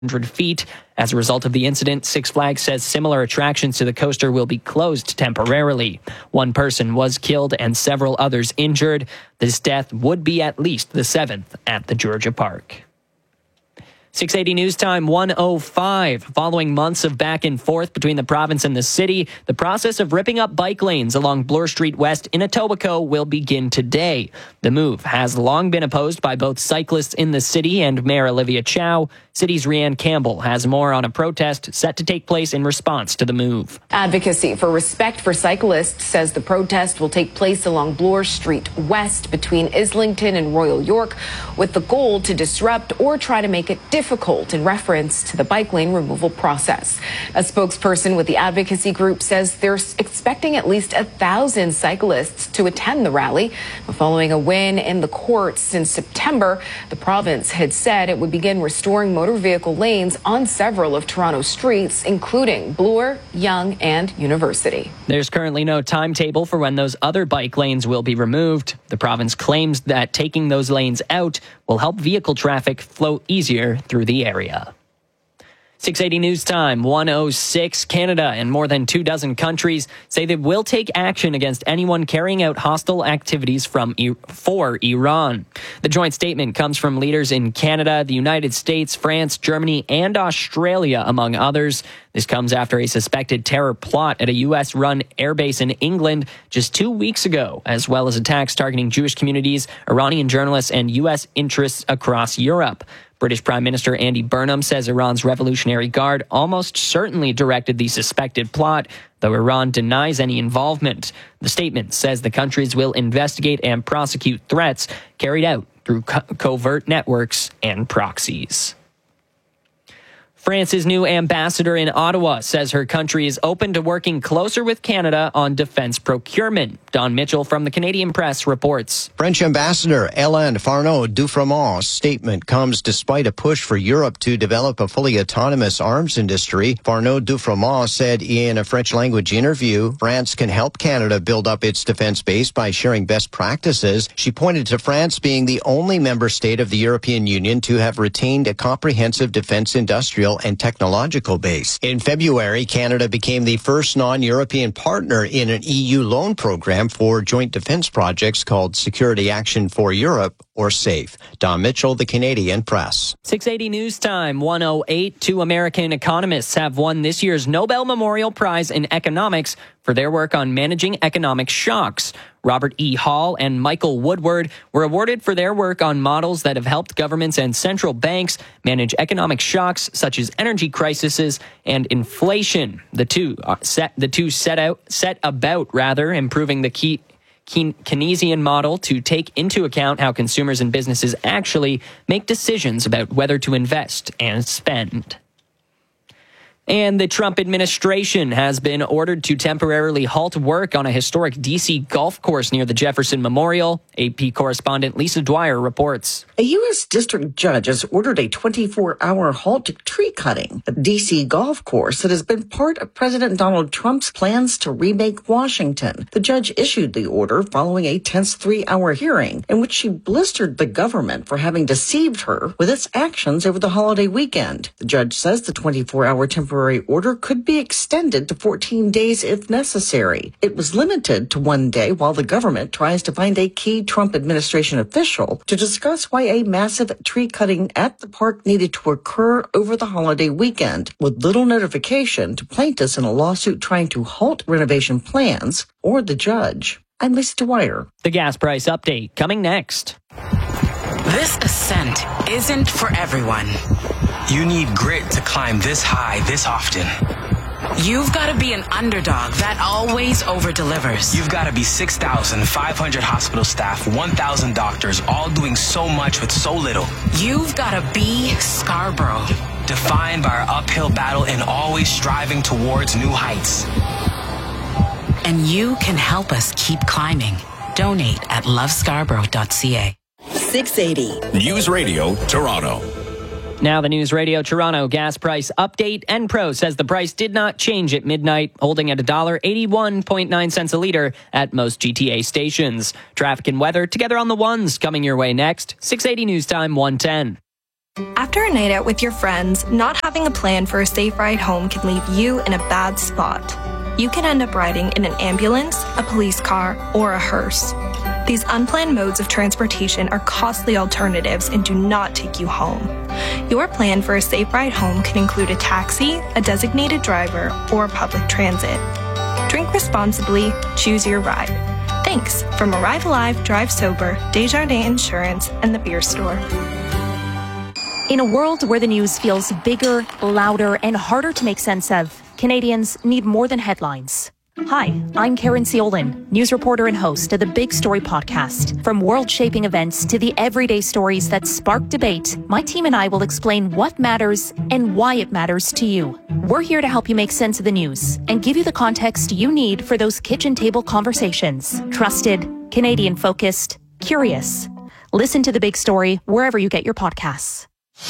100 feet. As a result of the incident, Six Flags says similar attractions to the coaster will be closed temporarily. One person was killed and several others injured. This death would be at least the 7th at the Georgia Park. 680 News Time 1:05. Following months of back and forth between the province and the city, the process of ripping up bike lanes along Bloor Street West in Etobicoke will begin today. The move has long been opposed by both cyclists in the city and Mayor Olivia Chow. City's Rianne Campbell has more on a protest set to take place in response to the move. Advocacy for Respect for Cyclists says the protest will take place along Bloor Street West between Islington and Royal York, with the goal to disrupt or try to make it difficult in reference to the bike lane removal process. A spokesperson with the advocacy group says they're expecting at least 1,000 cyclists to attend the rally. Following a win in the courts in September, the province had said it would begin restoring motor vehicle lanes on several of Toronto's streets, including Bloor, Yonge, and University. There's currently no timetable for when those other bike lanes will be removed. The province claims that taking those lanes out will help vehicle traffic flow easier through the area. 680 News Time 1:06. Canada and more than 24 countries say they will take action against anyone carrying out hostile activities for Iran. The joint statement comes from leaders in Canada, the United States, France, Germany, and Australia, among others. This comes after a suspected terror plot at a U.S.-run airbase in England just 2 weeks ago, as well as attacks targeting Jewish communities, Iranian journalists, and U.S. interests across Europe. British Prime Minister Andy Burnham says Iran's Revolutionary Guard almost certainly directed the suspected plot, though Iran denies any involvement. The statement says the countries will investigate and prosecute threats carried out through covert networks and proxies. France's new ambassador in Ottawa says her country is open to working closer with Canada on defense procurement. Don Mitchell from the Canadian Press reports. French Ambassador Hélène Farneau-Dufrémont's statement comes despite a push for Europe to develop a fully autonomous arms industry. Farneau-Dufrémont said in a French-language interview, France can help Canada build up its defense base by sharing best practices. She pointed to France being the only member state of the European Union to have retained a comprehensive defense industrial and technological base. In February, Canada became the first non-European partner in an EU loan program for joint defense projects called Security Action for Europe, or SAFE. Don Mitchell, the Canadian Press. 680 News Time 1:08. Two American economists have won this year's Nobel Memorial Prize in Economics for their work on managing economic shocks. Robert E. Hall and Michael Woodward were awarded for their work on models that have helped governments and central banks manage economic shocks such as energy crises and inflation. The two set about improving the Keynesian model to take into account how consumers and businesses actually make decisions about whether to invest and spend. And the Trump administration has been ordered to temporarily halt work on a historic D.C. golf course near the Jefferson Memorial. AP correspondent Lisa Dwyer reports. A U.S. district judge has ordered a 24-hour halt to tree cutting at D.C. golf course that has been part of President Donald Trump's plans to remake Washington. The judge issued the order following a tense 3-hour hearing in which she blistered the government for having deceived her with its actions over the holiday weekend. The judge says the 24-hour temporary order could be extended to 14 days if necessary. It was limited to 1 day while the government tries to find a key Trump administration official to discuss why a massive tree cutting at the park needed to occur over the holiday weekend, with little notification to plaintiffs in a lawsuit trying to halt renovation plans or the judge. I'm Lisa Dwyer. The gas price update coming next. This ascent isn't for everyone. You need grit to climb this high this often. You've got to be an underdog that always over-delivers. You've got to be 6,500 hospital staff, 1,000 doctors, all doing so much with so little. You've got to be Scarborough, defined by our uphill battle and always striving towards new heights. And you can help us keep climbing. Donate at lovescarborough.ca. 680 News Radio Toronto. Now the News Radio Toronto gas price update. Enpro says the price did not change at midnight, holding at $1.81.9 a liter at most GTA stations. Traffic and weather together on the ones coming your way next. 680 News Time 110. After a night out with your friends, not having a plan for a safe ride home can leave you in a bad spot. You can end up riding in an ambulance, a police car, or a hearse. These unplanned modes of transportation are costly alternatives and do not take you home. Your plan for a safe ride home can include a taxi, a designated driver, or public transit. Drink responsibly, choose your ride. Thanks from Arrive Alive, Drive Sober, Desjardins Insurance, and the Beer Store. In a world where the news feels bigger, louder, and harder to make sense of, Canadians need more than headlines. Hi, I'm Karen Ciolin, news reporter and host of the Big Story podcast. From world-shaping events to the everyday stories that spark debate, my team and I will explain what matters and why it matters to you. We're here to help you make sense of the news and give you the context you need for those kitchen table conversations. Trusted, Canadian-focused, curious. Listen to The Big Story wherever you get your podcasts.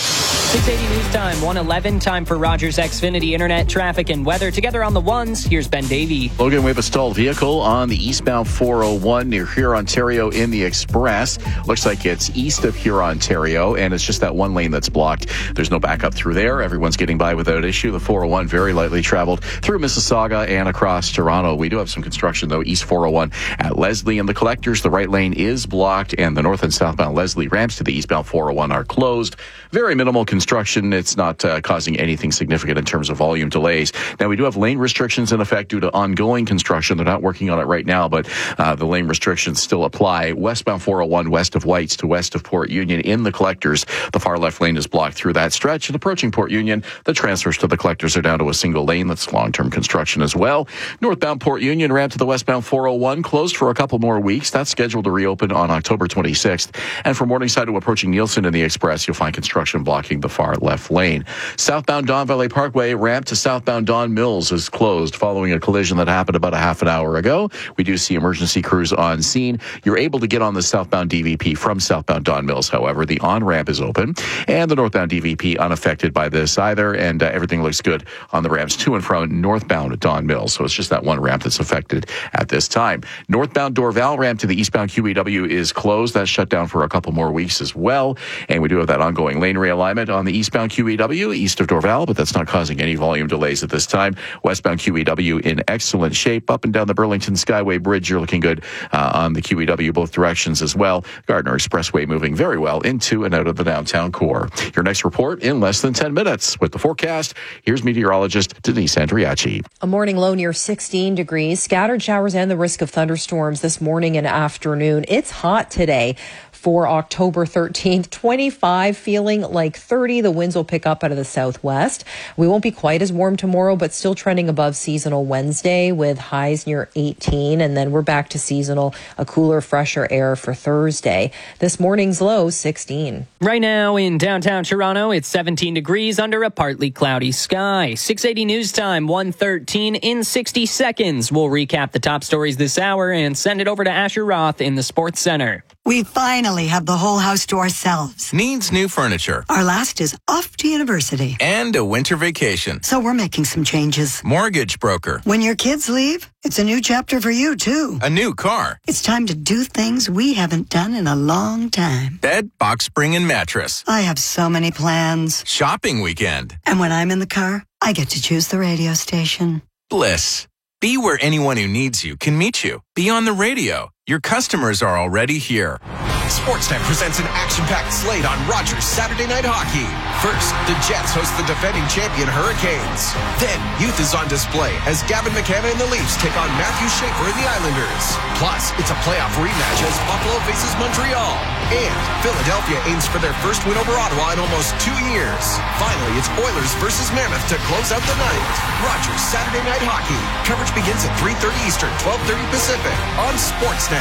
680 News Time, 1:11, time for Rogers Xfinity Internet, traffic, and weather. Together on the ones, here's Ben Davey. Logan, we have a stalled vehicle on the eastbound 401 near Huron, Ontario in the Express. Looks like it's east of Huron, Ontario, and it's just that one lane that's blocked. There's no backup through there. Everyone's getting by without issue. The 401 very lightly traveled through Mississauga and across Toronto. We do have some construction, though, east 401 at Leslie and the Collectors. The right lane is blocked, and the north and southbound Leslie ramps to the eastbound 401 are closed. Very minimal construction. It's not causing anything significant in terms of volume delays. Now, we do have lane restrictions in effect due to ongoing construction. They're not working on it right now, but the lane restrictions still apply. Westbound 401 west of Whites to west of Port Union in the Collectors. The far left lane is blocked through that stretch. And approaching Port Union, the transfers to the Collectors are down to a single lane. That's long-term construction as well. Northbound Port Union ramp to the westbound 401 closed for a couple more weeks. That's scheduled to reopen on October 26th. And from Morningside to approaching Nielsen in the Express, you'll find construction blocking the far left lane. Southbound Don Valley Parkway ramp to southbound Don Mills is closed following a collision that happened about a half an hour ago. We do see emergency crews on scene. You're able to get on the southbound DVP from southbound Don Mills. However, the on-ramp is open and the northbound DVP unaffected by this either. And everything looks good on the ramps to and from northbound Don Mills. So it's just that one ramp that's affected at this time. Northbound Dorval ramp to the eastbound QEW is closed. That's shut down for a couple more weeks as well. And we do have that ongoing lane realignment on the eastbound QEW east of Dorval, but that's not causing any volume delays at this time. Westbound QEW in excellent shape. Up and down the Burlington Skyway Bridge, you're looking good on the QEW both directions as well. Gardner Expressway moving very well into and out of the downtown core. Your next report in less than 10 minutes. With the forecast, here's meteorologist Denise Andriachi. A morning low near 16 degrees. Scattered showers and the risk of thunderstorms this morning and afternoon. It's hot today. For October 13th, 25, feeling like 30. The winds will pick up out of the southwest. We won't be quite as warm tomorrow, but still trending above seasonal Wednesday with highs near 18. And then we're back to seasonal, a cooler, fresher air for Thursday. This morning's low, 16. Right now in downtown Toronto, it's 17 degrees under a partly cloudy sky. 680 News Time, 1:13 in 60 seconds. We'll recap the top stories this hour and send it over to Asher Roth in the Sports Center. We finally have the whole house to ourselves. Needs new furniture. Our last is off to university. And a winter vacation. So we're making some changes. Mortgage broker. When your kids leave, it's a new chapter for you, too. A new car. It's time to do things we haven't done in a long time. Bed, box spring, and mattress. I have so many plans. Shopping weekend. And when I'm in the car, I get to choose the radio station. Bliss. Be where anyone who needs you can meet you. Be on the radio. Your customers are already here. Sportsnet presents an action-packed slate on Rogers Saturday Night Hockey. First, the Jets host the defending champion Hurricanes. Then, youth is on display as Gavin McKenna and the Leafs take on Matthew Schaefer and the Islanders. Plus, it's a playoff rematch as Buffalo faces Montreal. And Philadelphia aims for their first win over Ottawa in almost 2 years. Finally, it's Oilers versus Mammoth to close out the night. Rogers Saturday Night Hockey. Coverage begins at 3:30 Eastern, 12:30 Pacific on Sportsnet.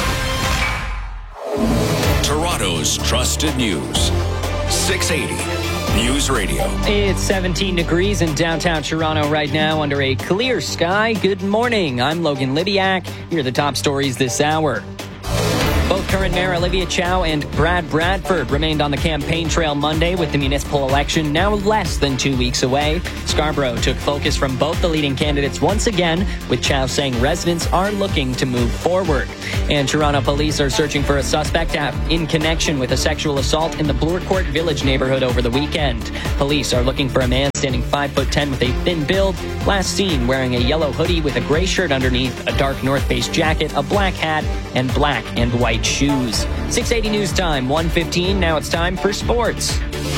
Toronto's trusted news. 680 News Radio. It's 17 degrees in downtown Toronto right now under a clear sky. Good morning. I'm Logan Lidiak. Here are the top stories this hour. Both current Mayor Olivia Chow and Brad Bradford remained on the campaign trail Monday with the municipal election now less than 2 weeks away. Scarborough took focus from both the leading candidates once again, with Chow saying residents are looking to move forward. And Toronto police are searching for a suspect in connection with a sexual assault in the Bloorcourt Village neighborhood over the weekend. Police are looking for a man standing 5'10" with a thin build, last seen wearing a yellow hoodie with a gray shirt underneath, a dark North Face jacket, a black hat, and black and white shoes. 680 News Time, 1:15. Now it's time for sports.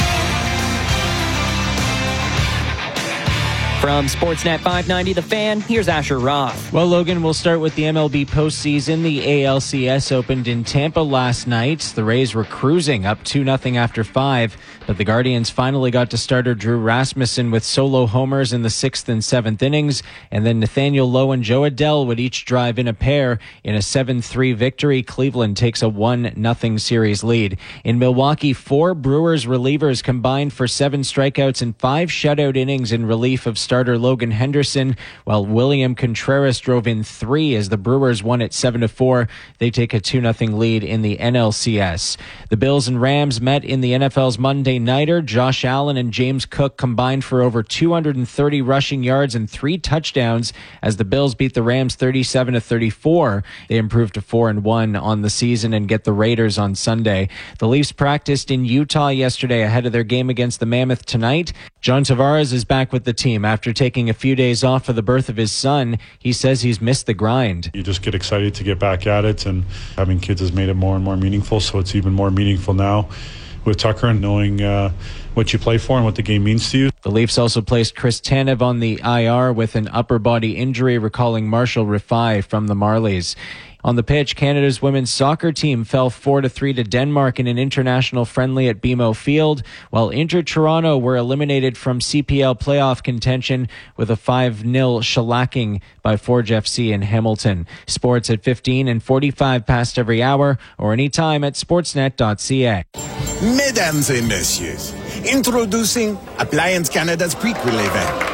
From Sportsnet 590, The Fan, here's Asher Roth. Well, Logan, we'll start with the MLB postseason. The ALCS opened in Tampa last night. The Rays were cruising up 2-0 after 5, but the Guardians finally got to starter Drew Rasmussen with solo homers in the 6th and 7th innings, and then Nathaniel Lowe and Joe Adell would each drive in a pair. In a 7-3 victory, Cleveland takes a 1-0 series lead. In Milwaukee, 4 Brewers relievers combined for 7 strikeouts and 5 shutout innings in relief of starter Logan Henderson, while William Contreras drove in 3 as the Brewers won at 7-4. They take a 2-0 lead in the NLCS. The Bills and Rams met in the NFL's Monday Nighter. Josh Allen and James Cook combined for over 230 rushing yards and 3 touchdowns as the Bills beat the Rams 37-34. They improved to 4-1 on the season and get the Raiders on Sunday. The Leafs practiced in Utah yesterday ahead of their game against the Mammoth tonight. John Tavares is back with the team after taking a few days off for the birth of his son. He says he's missed the grind. You just get excited to get back at it, and having kids has made it more and more meaningful, so it's even more meaningful now with Tucker and knowing what you play for and what the game means to you. The Leafs also placed Chris Tanev on the IR with an upper body injury, recalling Marshall Rifai from the Marlies. On the pitch, Canada's women's soccer team fell 4-3 to Denmark in an international friendly at BMO Field, while Inter Toronto were eliminated from CPL playoff contention with a 5-0 shellacking by Forge FC in Hamilton. Sports at 15 and 45 past every hour, or anytime at sportsnet.ca. Mesdames et messieurs, introducing Appliance Canada's prequel event.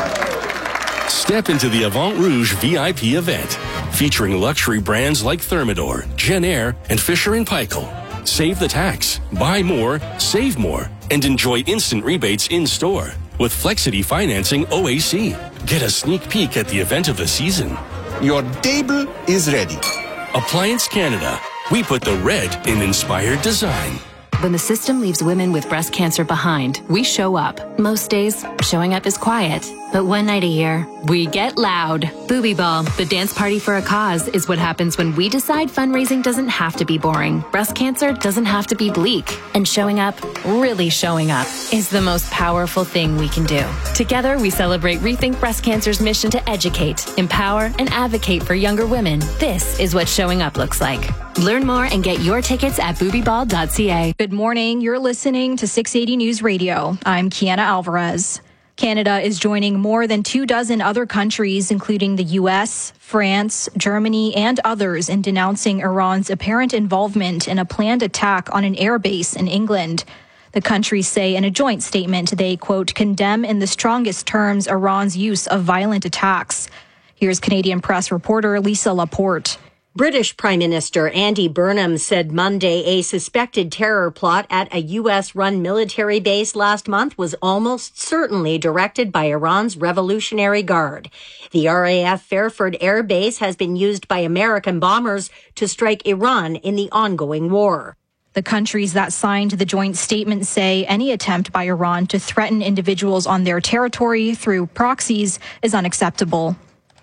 Step into the Avant Rouge VIP event, featuring luxury brands like Thermador, Genair, and Fisher & Paykel. Save the tax, buy more, save more, and enjoy instant rebates in-store with Flexity Financing OAC. Get a sneak peek at the event of the season. Your table is ready. Appliance Canada. We put the red in inspired design. When the system leaves women with breast cancer behind, we show up. Most days, showing up is quiet. But one night a year, we get loud. Booby Ball, the dance party for a cause, is what happens when we decide fundraising doesn't have to be boring. Breast cancer doesn't have to be bleak. And showing up, really showing up, is the most powerful thing we can do. Together, we celebrate Rethink Breast Cancer's mission to educate, empower, and advocate for younger women. This is what showing up looks like. Learn more and get your tickets at boobyball.ca. Good morning. You're listening to 680 News Radio. I'm Kiana Alvarez. Canada is joining more than 24 other countries, including the U.S., France, Germany, and others, in denouncing Iran's apparent involvement in a planned attack on an airbase in England. The countries say in a joint statement they, quote, condemn in the strongest terms Iran's use of violent attacks. Here's Canadian Press reporter Lisa Laporte. British Prime Minister Andy Burnham said Monday a suspected terror plot at a U.S.-run military base last month was almost certainly directed by Iran's Revolutionary Guard. The RAF Fairford Air Base has been used by American bombers to strike Iran in the ongoing war. The countries that signed the joint statement say any attempt by Iran to threaten individuals on their territory through proxies is unacceptable.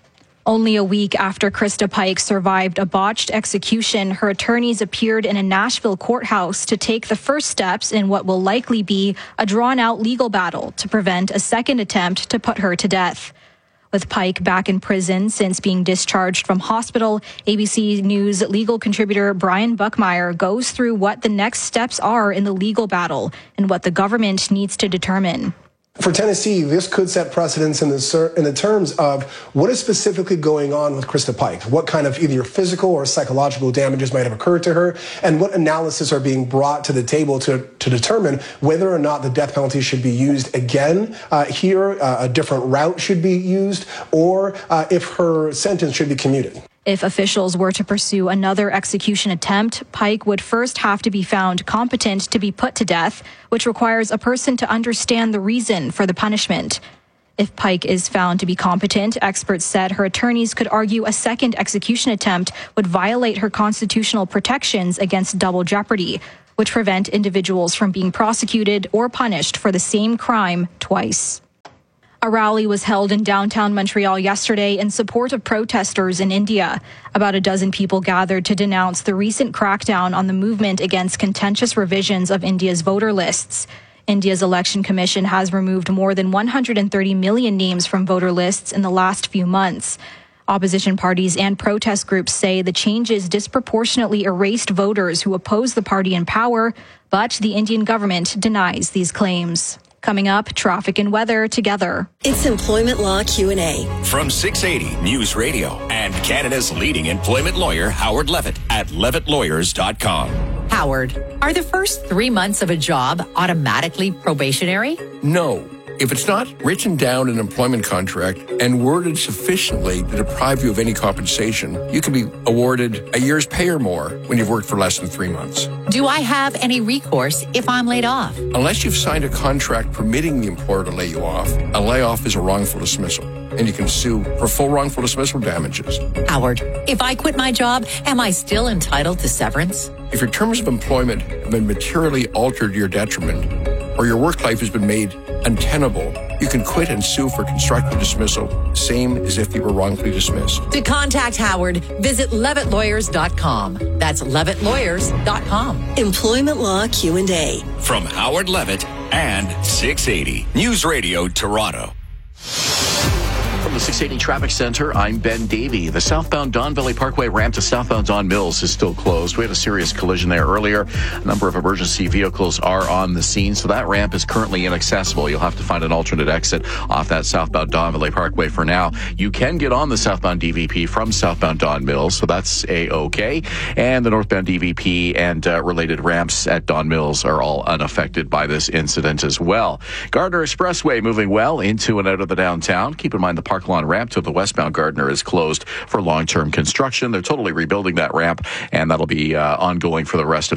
Only a week after Krista Pike survived a botched execution, her attorneys appeared in a Nashville courthouse to take the first steps in what will likely be a drawn-out legal battle to prevent a second attempt to put her to death. With Pike back in prison since being discharged from hospital, ABC News legal contributor Brian Buckmeyer goes through what the next steps are in the legal battle and what the government needs to determine. For Tennessee, this could set precedents in the terms of what is specifically going on with Krista Pike, what kind of either physical or psychological damages might have occurred to her, and what analysis are being brought to the table to determine whether or not the death penalty should be used again here, a different route should be used, or if her sentence should be commuted. If officials were to pursue another execution attempt, Pike would first have to be found competent to be put to death, which requires a person to understand the reason for the punishment. If Pike is found to be competent, experts said her attorneys could argue a second execution attempt would violate her constitutional protections against double jeopardy, which prevent individuals from being prosecuted or punished for the same crime twice. A rally was held in downtown Montreal yesterday in support of protesters in India. About a dozen people gathered to denounce the recent crackdown on the movement against contentious revisions of India's voter lists. India's election commission has removed more than 130 million names from voter lists in the last few months. Opposition parties and protest groups say the changes disproportionately erased voters who oppose the party in power, but the Indian government denies these claims. Coming up, traffic and weather together. It's Employment Law Q&A. From 680 News Radio and Canada's leading employment lawyer, Howard Levitt, at levittlawyers.com. Howard, are the first 3 months of a job automatically probationary? No. If it's not written down in an employment contract and worded sufficiently to deprive you of any compensation, you can be awarded a year's pay or more when you've worked for less than 3 months. Do I have any recourse if I'm laid off? Unless you've signed a contract permitting the employer to lay you off, a layoff is a wrongful dismissal, and you can sue for full wrongful dismissal damages. Howard, if I quit my job, am I still entitled to severance? If your terms of employment have been materially altered to your detriment, or your work life has been made untenable, you can quit and sue for constructive dismissal, same as if you were wrongfully dismissed. To contact Howard, visit levittlawyers.com. That's levittlawyers.com. Employment Law Q&A. From Howard Levitt and 680 News Radio Toronto. From the 680 Traffic Center, I'm Ben Davey. The southbound Don Valley Parkway ramp to southbound Don Mills is still closed. We had a serious collision there earlier. A number of emergency vehicles are on the scene, so that ramp is currently inaccessible. You'll have to find an alternate exit off that southbound Don Valley Parkway for now. You can get on the southbound DVP from southbound Don Mills, so that's A-OK. And the northbound DVP and related ramps at Don Mills are all unaffected by this incident as well. Gardner Expressway moving well into and out of the downtown. Keep in mind the Park Lawn ramp to the westbound Gardner is closed for long-term construction. They're totally rebuilding that ramp, and that'll be ongoing for the rest of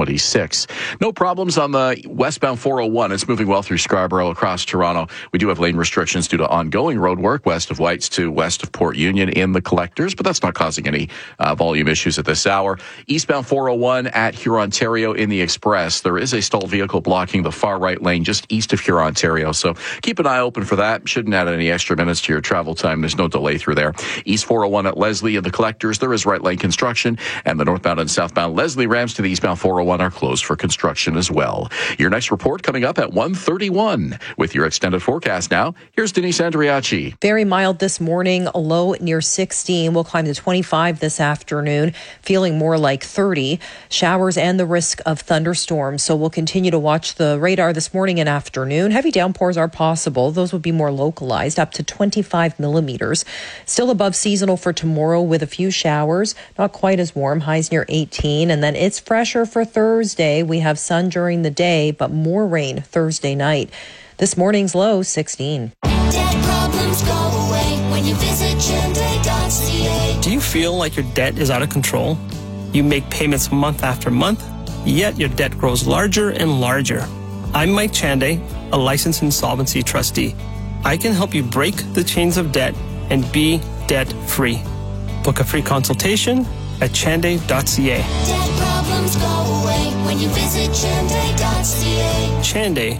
2026. No problems on the westbound 401. It's moving well through Scarborough across Toronto. We do have lane restrictions due to ongoing road work west of Whites to west of Port Union in the collectors, but that's not causing any volume issues at this hour. Eastbound 401 at Hurontario in the Express. There is a stalled vehicle blocking the far right lane just east of Hurontario, so keep an eye open for that. Shouldn't add any extra minutes to your travel time. There's no delay through there. East 401 at Leslie and the collectors. There is right lane construction, and the northbound and southbound Leslie ramps to the eastbound 401 are closed for construction as well. Your next report coming up at 1:31. With your extended forecast now, here's Denise Andriachi. Very mild this morning, a low near 16. We'll climb to 25 this afternoon, feeling more like 30. Showers and the risk of thunderstorms. So we'll continue to watch the radar this morning and afternoon. Heavy downpours are possible. Those would be more localized, up to 25 millimeters. Still above seasonal for tomorrow with a few showers. Not quite as warm, highs near 18. And then it's fresher for Thursday. We have sun during the day, but more rain Thursday night. This morning's low, 16. Debt problems go away when you visit Chende.ca. Do you feel like your debt is out of control? You make payments month after month, yet your debt grows larger and larger. I'm Mike Chande, a licensed insolvency trustee. I can help you break the chains of debt and be debt-free. Book a free consultation at chande.ca. Debt problems go away when you visit Chende.ca. Chande,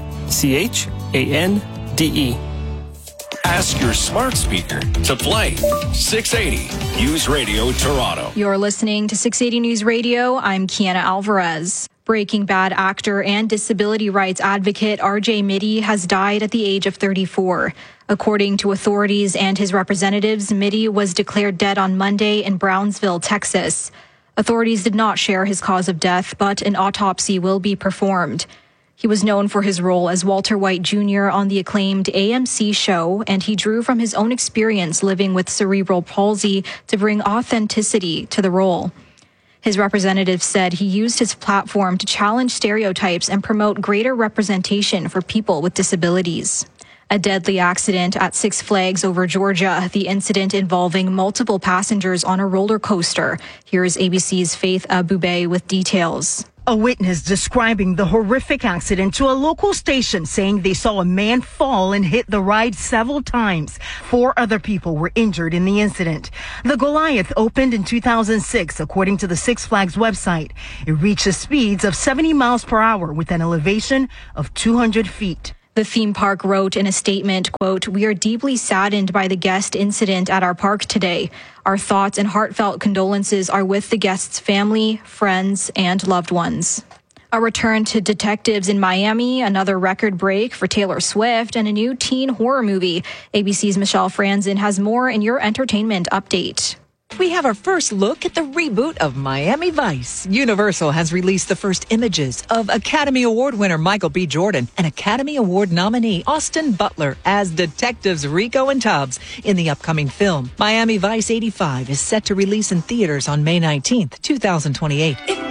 C-H-A-N-D-E. Ask your smart speaker to play 680 News Radio Toronto. You're listening to 680 News Radio. I'm Kiana Alvarez. Breaking Bad actor and disability rights advocate RJ Mitte has died at the age of 34. According to authorities and his representatives, Mitte was declared dead on Monday in Brownsville, Texas. Authorities did not share his cause of death, but an autopsy will be performed. He was known for his role as Walter White Jr. on the acclaimed AMC show, and he drew from his own experience living with cerebral palsy to bring authenticity to the role. His representative said he used his platform to challenge stereotypes and promote greater representation for people with disabilities. A deadly accident at Six Flags over Georgia, the incident involving multiple passengers on a roller coaster. Here's ABC's Faith Abube with details. A witness describing the horrific accident to a local station, saying they saw a man fall and hit the ride several times. 4 other people were injured in the incident. The Goliath opened in 2006, according to the Six Flags website. It reaches speeds of 70 miles per hour with an elevation of 200 feet. The theme park wrote in a statement, quote, "We are deeply saddened by the guest incident at our park today. Our thoughts and heartfelt condolences are with the guest's family, friends, and loved ones." A return to detectives in Miami, another record break for Taylor Swift, and a new teen horror movie. ABC's Michelle Franzen has more in your entertainment update. We have our first look at the reboot of Miami Vice. Universal has released the first images of Academy Award winner Michael B. Jordan and Academy Award nominee Austin Butler as detectives Rico and Tubbs in the upcoming film. Miami Vice 85 is set to release in theaters on May 19th, 2028.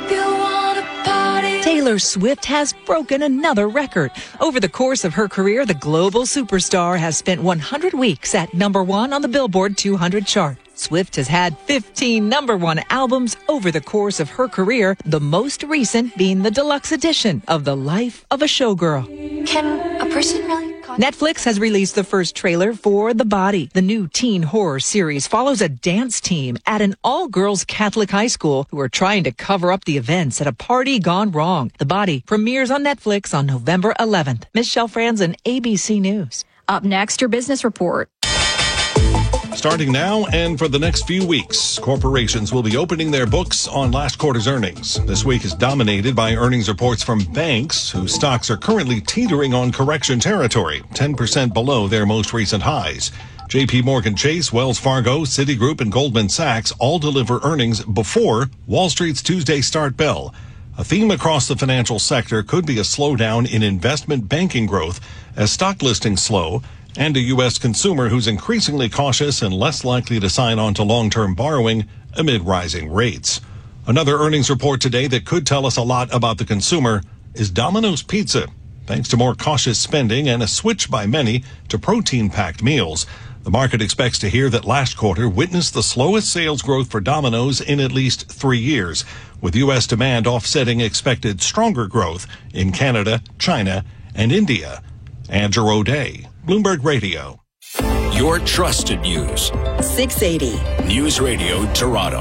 Taylor Swift has broken another record. Over the course of her career, the global superstar has spent 100 weeks at #1 on the Billboard 200 chart. Swift has had 15 #1 albums over the course of her career, the most recent being the deluxe edition of The Life of a Showgirl. Can a person really? Netflix has released the first trailer for The Body. The new teen horror series follows a dance team at an all-girls Catholic high school who are trying to cover up the events at a party gone wrong. The Body premieres on Netflix on November 11th. Michelle Franzen, ABC News. Up next, your business report. Starting now and for the next few weeks, corporations will be opening their books on last quarter's earnings. This week is dominated by earnings reports from banks whose stocks are currently teetering on correction territory, 10% below their most recent highs. JP Morgan Chase, Wells Fargo, Citigroup, and Goldman Sachs all deliver earnings before Wall Street's Tuesday start bell. A theme across the financial sector could be a slowdown in investment banking growth as stock listings slow, and a U.S. consumer who's increasingly cautious and less likely to sign on to long-term borrowing amid rising rates. Another earnings report today that could tell us a lot about the consumer is Domino's Pizza. Thanks to more cautious spending and a switch by many to protein-packed meals, the market expects to hear that last quarter witnessed the slowest sales growth for Domino's in at least 3 years, with U.S. demand offsetting expected stronger growth in Canada, China, and India. Andrew O'Day, Bloomberg Radio. Your trusted news. 680. News Radio Toronto.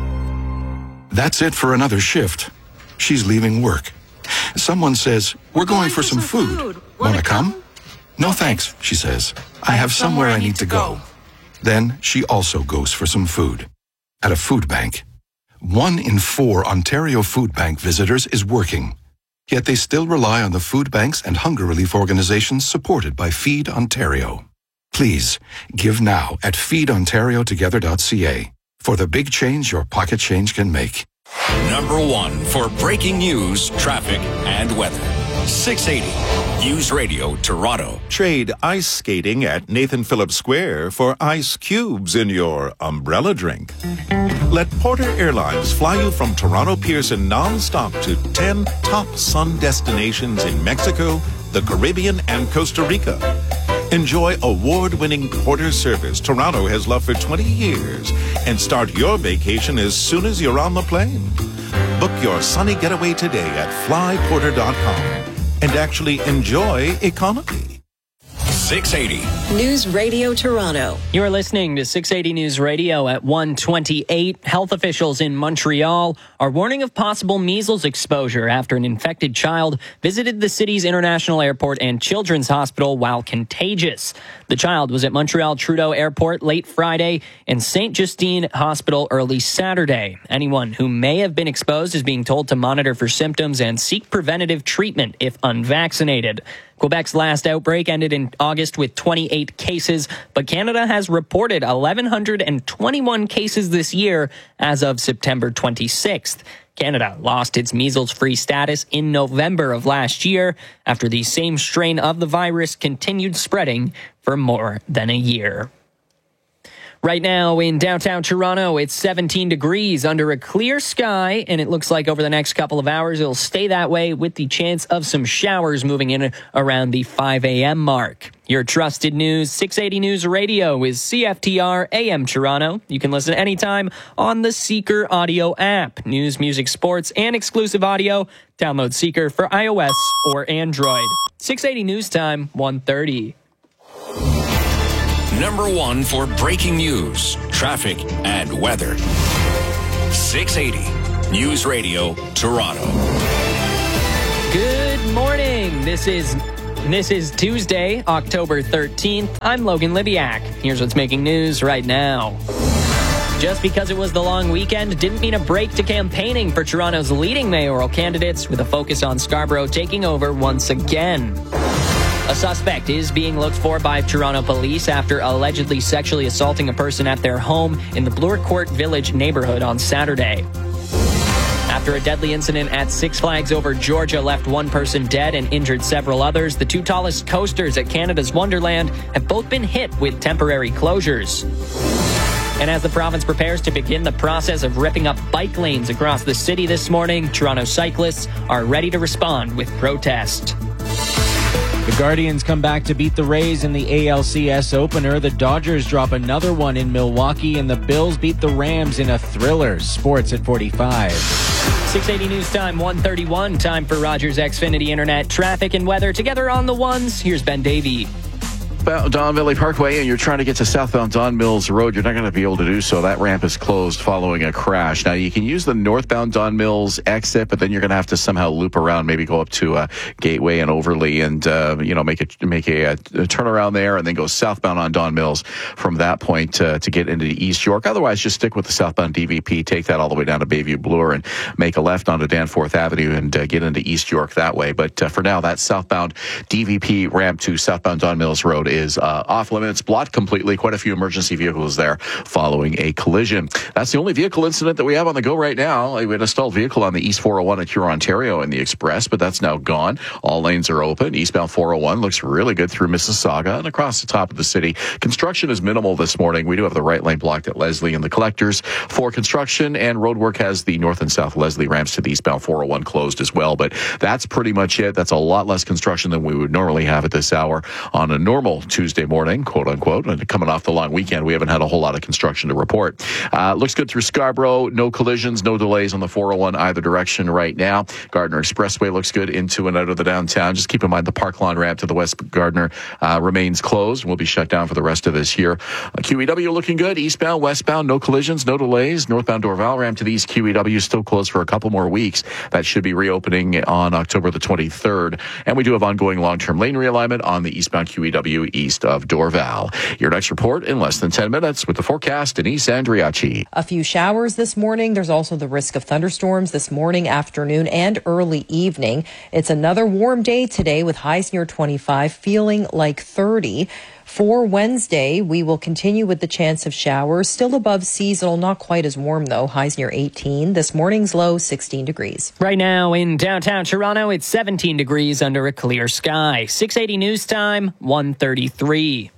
That's it for another shift. She's leaving work. Someone says, "We're going for some food. Wanna come?" "No thanks," she says. "I have somewhere I need to go." Then she also goes for some food. At a food bank. 1 in 4 Ontario Food Bank visitors is working. Yet they still rely on the food banks and hunger relief organizations supported by Feed Ontario. Please, give now at feedontariotogether.ca for the big change your pocket change can make. Number 1 for breaking news, traffic, and weather. 680 News Radio Toronto. Trade ice skating at Nathan Phillips Square for ice cubes in your umbrella drink. Let Porter Airlines fly you from Toronto Pearson non-stop to 10 top sun destinations in Mexico, the Caribbean, and Costa Rica. Enjoy award-winning Porter service Toronto has loved for 20 years and start your vacation as soon as you're on the plane. Book your sunny getaway today at flyporter.com and actually enjoy economy. 680 News Radio Toronto. You are listening to 680 News Radio at 1:28. Health officials in Montreal are warning of possible measles exposure after an infected child visited the city's international airport and children's hospital while contagious. The child was at Montreal Trudeau Airport late Friday and St. Justine Hospital early Saturday. Anyone who may have been exposed is being told to monitor for symptoms and seek preventative treatment if unvaccinated. Quebec's last outbreak ended in August with 28 cases, but Canada has reported 1,121 cases this year as of September 26th. Canada lost its measles-free status in November of last year after the same strain of the virus continued spreading for more than a year. Right now in downtown Toronto, it's 17 degrees under a clear sky, and it looks like over the next couple of hours, it'll stay that way with the chance of some showers moving in around the 5 a.m. mark. Your trusted news, 680 News Radio is CFTR AM Toronto. You can listen anytime on the Seeker audio app. News, music, sports, and exclusive audio. Download Seeker for iOS or Android. 680 News Time, 1:30. Number one for breaking news, traffic, and weather. 680 News Radio, Toronto. Good morning. This is Tuesday, October 13th. I'm Logan Libyak. Here's what's making news right now. Just because it was the long weekend didn't mean a break to campaigning for Toronto's leading mayoral candidates, with a focus on Scarborough taking over once again. A suspect is being looked for by Toronto police after allegedly sexually assaulting a person at their home in the Bloor Court Village neighborhood on Saturday. After a deadly incident at Six Flags Over Georgia left one person dead and injured several others, the two tallest coasters at Canada's Wonderland have both been hit with temporary closures. And as the province prepares to begin the process of ripping up bike lanes across the city this morning, Toronto cyclists are ready to respond with protest. The Guardians come back to beat the Rays in the ALCS opener. The Dodgers drop another one in Milwaukee, and the Bills beat the Rams in a thriller. Sports at 45. 680 News Time, 1:31. Time for Rogers Xfinity Internet traffic and weather. Together on the ones, here's Ben Davey. Don Valley Parkway and you're trying to get to southbound Don Mills Road, you're not going to be able to do so. That ramp is closed following a crash. Now, you can use the northbound Don Mills exit, but then you're going to have to somehow loop around, maybe go up to Gateway and Overley and, make a turnaround there and then go southbound on Don Mills from that point to get into East York. Otherwise, just stick with the southbound DVP, take that all the way down to Bayview Bloor and make a left onto Danforth Avenue and get into East York that way. But for now, that southbound DVP ramp to southbound Don Mills Road is off limits, blocked completely. Quite a few emergency vehicles there following a collision. That's the only vehicle incident that we have on the go right now. We had a stalled vehicle on the East 401 at Huron, Ontario in the Express, but that's now gone. All lanes are open. Eastbound 401 looks really good through Mississauga and across the top of the city. Construction is minimal this morning. We do have the right lane blocked at Leslie and the Collectors for construction, and roadwork has the north and south Leslie ramps to the eastbound 401 closed as well. But that's pretty much it. That's a lot less construction than we would normally have at this hour on a normal Tuesday morning, quote unquote. And coming off the long weekend, we haven't had a whole lot of construction to report. Looks good through Scarborough. No collisions, no delays on the 401 either direction right now. Gardner Expressway looks good into and out of the downtown. Just keep in mind the Park Lawn ramp to the West Gardner remains closed and will be shut down for the rest of this year. QEW looking good. Eastbound, westbound, no collisions, no delays. Northbound Dorval ramp to the East QEW still closed for a couple more weeks. That should be reopening on October the 23rd. And we do have ongoing long-term lane realignment on the eastbound QEW east of Dorval. Your next report in less than 10 minutes with the forecast, Denise Andriachi. A few showers this morning. There's also the risk of thunderstorms this morning, afternoon, and early evening. It's another warm day today with highs near 25, feeling like 30. For Wednesday, we will continue with the chance of showers, still above seasonal, not quite as warm though, highs near 18. This morning's low, 16 degrees. Right now in downtown Toronto, it's 17 degrees under a clear sky. 680 News Time, 1:33.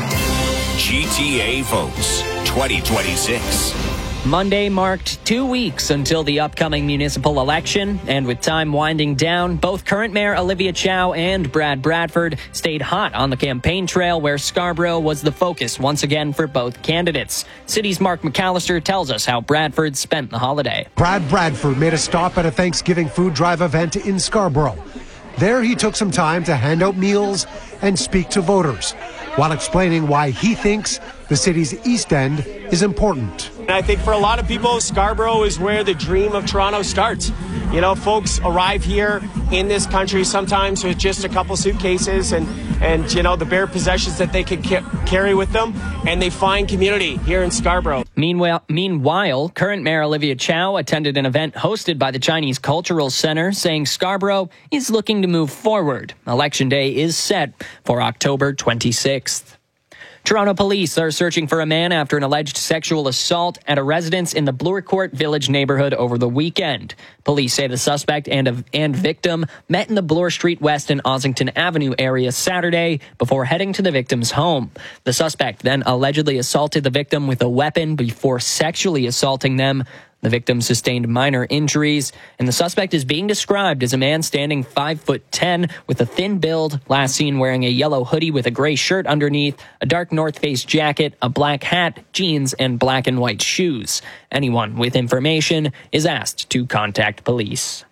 GTA votes 2026. Monday marked 2 weeks until the upcoming municipal election, and with time winding down, both current Mayor Olivia Chow and Brad Bradford stayed hot on the campaign trail, where Scarborough was the focus once again for both candidates. City's Mark McAllister tells us how Bradford spent the holiday. Brad Bradford made a stop at a Thanksgiving food drive event in Scarborough. There he took some time to hand out meals and speak to voters, while explaining why he thinks the city's East End is important. And I think for a lot of people, Scarborough is where the dream of Toronto starts. You know, folks arrive here in this country sometimes with just a couple suitcases and you know, the bare possessions that they could carry with them, and they find community here in Scarborough. Meanwhile, current Mayor Olivia Chow attended an event hosted by the Chinese Cultural Center, saying Scarborough is looking to move forward. Election Day is set for October 26th. Toronto police are searching for a man after an alleged sexual assault at a residence in the Bloor Court Village neighborhood over the weekend. Police say the suspect and victim met in the Bloor Street West and Ossington Avenue area Saturday before heading to the victim's home. The suspect then allegedly assaulted the victim with a weapon before sexually assaulting them. The victim sustained minor injuries, and the suspect is being described as a man standing 5'10" with a thin build, last seen wearing a yellow hoodie with a gray shirt underneath, a dark North Face jacket, a black hat, jeans, and black and white shoes. Anyone with information is asked to contact police.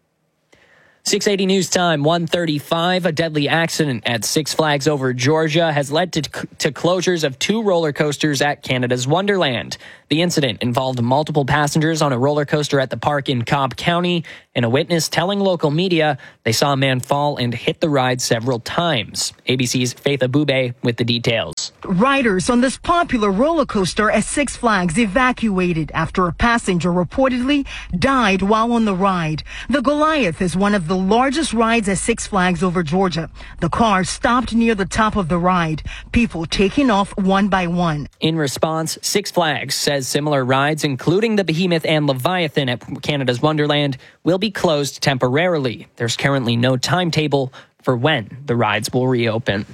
680 News Time, 1:35. A deadly accident at Six Flags Over Georgia has led to closures of 2 roller coasters at Canada's Wonderland. The incident involved multiple passengers on a roller coaster at the park in Cobb County, and a witness telling local media they saw a man fall and hit the ride several times. ABC's Faith Abube with the details. Riders on this popular roller coaster at Six Flags evacuated after a passenger reportedly died while on the ride. The Goliath is one of the largest rides at Six Flags Over Georgia. The car stopped near the top of the ride, people taking off one by one. In response, Six Flags says similar rides, including the Behemoth and Leviathan at Canada's Wonderland, will be closed temporarily. There's currently no timetable for when the rides will reopen.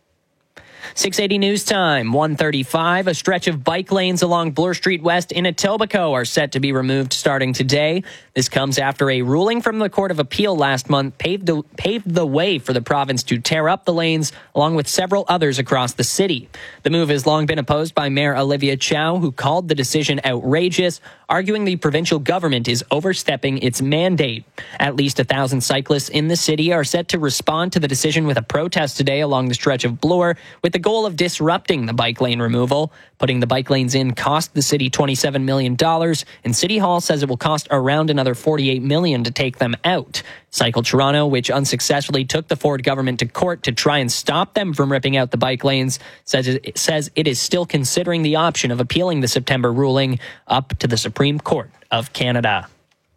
680 News Time, 1:35. A stretch of bike lanes along Bloor Street West in Etobicoke are set to be removed starting today. This comes after a ruling from the Court of Appeal last month paved the way for the province to tear up the lanes, along with several others across the city. The move has long been opposed by Mayor Olivia Chow, who called the decision outrageous, arguing the provincial government is overstepping its mandate. At least 1,000 cyclists in the city are set to respond to the decision with a protest today along the stretch of Bloor, with the goal of disrupting the bike lane removal. Putting the bike lanes in cost the city $27 million, and City Hall says it will cost around another $48 million to take them out. Cycle Toronto, which unsuccessfully took the Ford government to court to try and stop them from ripping out the bike lanes, says it is still considering the option of appealing the September ruling up to the Supreme Court of Canada.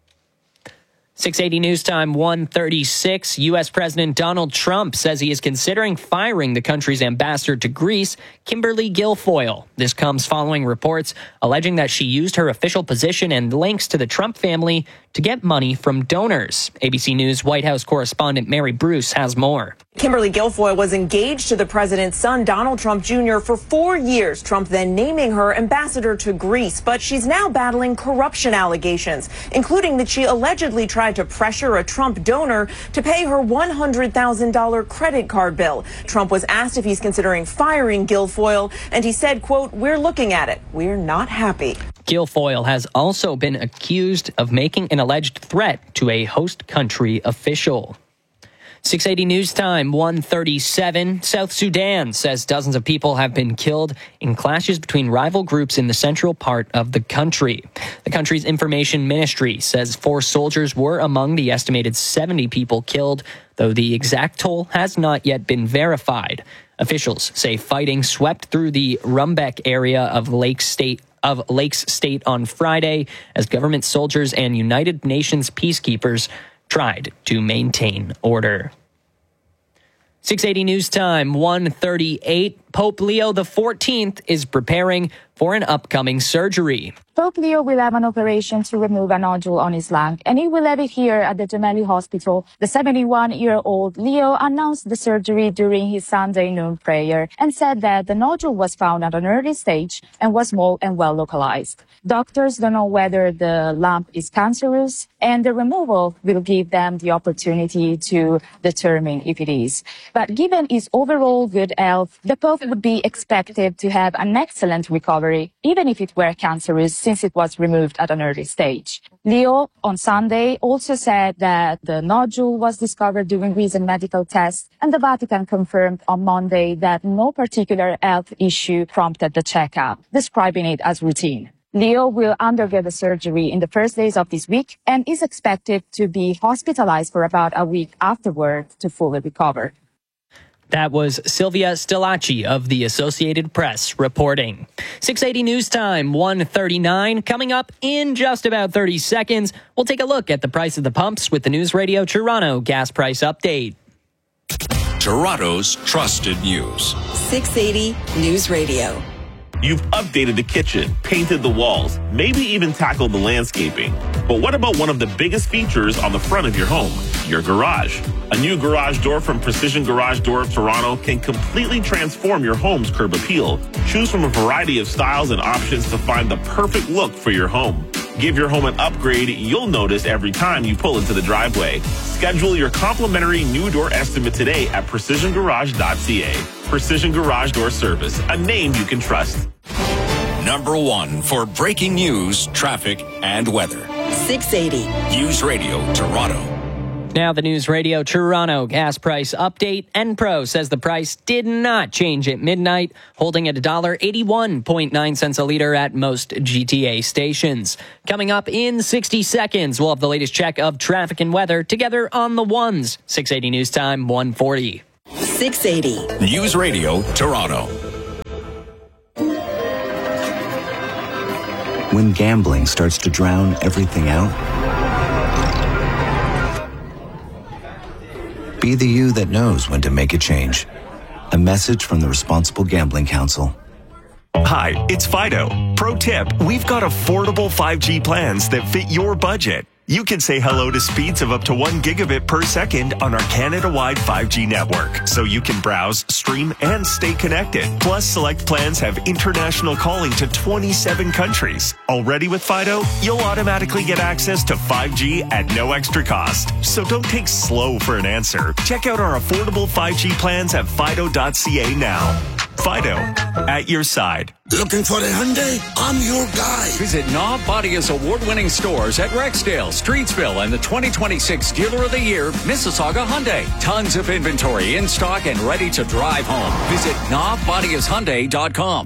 680 News Time, 1:36. U.S. President Donald Trump says he is considering firing the country's ambassador to Greece, Kimberly Guilfoyle. This comes following reports alleging that she used her official position and links to the Trump family to get money from donors. ABC News White House correspondent Mary Bruce has more. Kimberly Guilfoyle was engaged to the president's son, Donald Trump Jr., for 4 years, Trump then naming her ambassador to Greece. But she's now battling corruption allegations, including that she allegedly tried to pressure a Trump donor to pay her $100,000 credit card bill. Trump was asked if he's considering firing Guilfoyle, and he said, quote, "We're looking at it. We're not happy." Guilfoyle has also been accused of making an alleged threat to a host country official. 680 News Time, 1:37. South Sudan says dozens of people have been killed in clashes between rival groups in the central part of the country. The country's information ministry says 4 soldiers were among the estimated 70 people killed, though the exact toll has not yet been verified. Officials say fighting swept through the Rumbek area of Lakes State on Friday as government soldiers and United Nations peacekeepers tried to maintain order. 680 News Time, 1:38. Pope Leo XIV is preparing for an upcoming surgery. Pope Leo will have an operation to remove a nodule on his lung, and he will have it here at the Gemelli Hospital. The 71-year-old Leo announced the surgery during his Sunday noon prayer and said that the nodule was found at an early stage and was small and well localized. Doctors don't know whether the lump is cancerous, and the removal will give them the opportunity to determine if it is. But given his overall good health, the Pope would be expected to have an excellent recovery, even if it were cancerous, since it was removed at an early stage. Leo, on Sunday, also said that the nodule was discovered during recent medical tests, and the Vatican confirmed on Monday that no particular health issue prompted the checkup, describing it as routine. Leo will undergo the surgery in the first days of this week and is expected to be hospitalized for about a week afterward to fully recover. That was Sylvia Stilacci of the Associated Press reporting. 680 News Time, 1:39. Coming up in just about 30 seconds, we'll take a look at the price of the pumps with the News Radio Toronto gas price update. Toronto's trusted news. 680 News Radio. You've updated the kitchen, painted the walls, maybe even tackled the landscaping. But what about one of the biggest features on the front of your home? Your garage. A new garage door from Precision Garage Door of Toronto can completely transform your home's curb appeal. Choose from a variety of styles and options to find the perfect look for your home. Give your home an upgrade you'll notice every time you pull into the driveway. Schedule your complimentary new door estimate today at precisiongarage.ca. Precision Garage Door Service, a name you can trust. Number 1 for breaking news, traffic, and weather. 680 News Radio Toronto. Now the News Radio Toronto gas price update. Enpro says the price did not change at midnight, holding at $1.81.9 a liter at most GTA stations. Coming up in 60 seconds, we'll have the latest check of traffic and weather together on the ones. 680 News Time, 1:40. 680 News Radio Toronto. When gambling starts to drown everything out, be the you that knows when to make a change. A message from the Responsible Gambling Council. Hi, it's Fido. Pro tip, we've got affordable 5G plans that fit your budget. You can say hello to speeds of up to 1 gigabit per second on our Canada-wide 5G network, so you can browse, stream, and stay connected. Plus, select plans have international calling to 27 countries. Already with Fido, you'll automatically get access to 5G at no extra cost. So don't take slow for an answer. Check out our affordable 5G plans at fido.ca now. Fido, at your side. Looking for a Hyundai? I'm your guy. Visit Knob Bodia's award-winning stores at Rexdale, Streetsville, and the 2026 Dealer of the Year, Mississauga Hyundai. Tons of inventory in stock and ready to drive home. Visit knobbodiashyundai.com.